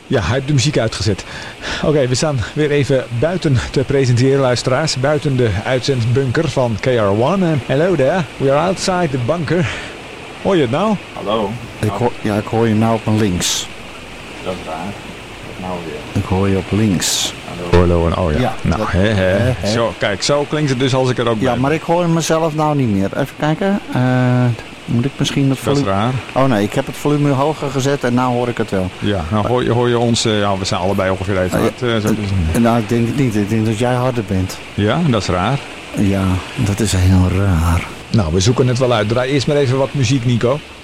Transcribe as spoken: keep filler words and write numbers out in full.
Ja, hij heeft de muziek uitgezet. Oké, okay, we staan weer even buiten te presenteren, luisteraars. Buiten de uitzendbunker van K R one. Hello there, we are outside the bunker. Hoor je het nou? Hallo. Ik hoor, ja, ik hoor je nou op mijn links. Dat is raar. Wat nou weer? Ik hoor je op links. Hallo en oh ja. Ja, nou, dat, hè, hè. hè, hè. Zo, kijk, zo klinkt het dus als ik er ook Ja, ben. maar ik hoor mezelf nou niet meer. Even kijken. Uh, moet ik misschien het Dat is volume... raar. Oh nee, ik heb het volume hoger gezet en nou hoor ik het wel. Ja, nou hoor je, hoor je ons, uh, ja, we zijn allebei ongeveer even hard. Uh, zo dus. Uh, nou, ik denk het niet. Ik denk dat jij harder bent. Ja, dat is raar. Ja, dat is heel raar. Nou, we zoeken het wel uit. Draai eerst maar even wat muziek, Nico.